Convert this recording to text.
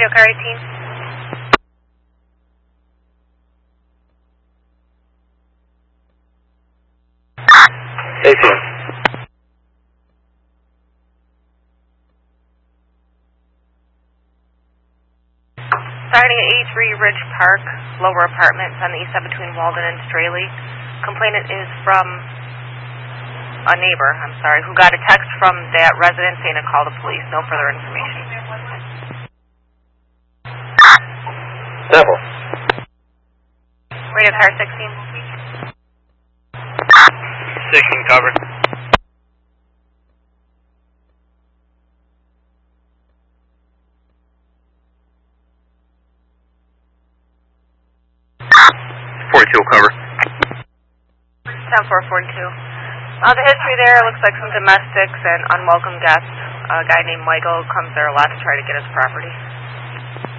Radio car 18. Starting at A3 Ridge Park, lower apartments on the east side between Walden and Straley. Complainant is from a neighbor, who got a text from that resident saying to call the police. No further information. Simple. Radio car 16. 16 covered. Cover. 10-4-42. The history there looks like some domestics and unwelcome guests. A guy named Michael comes there a lot to try to get his property.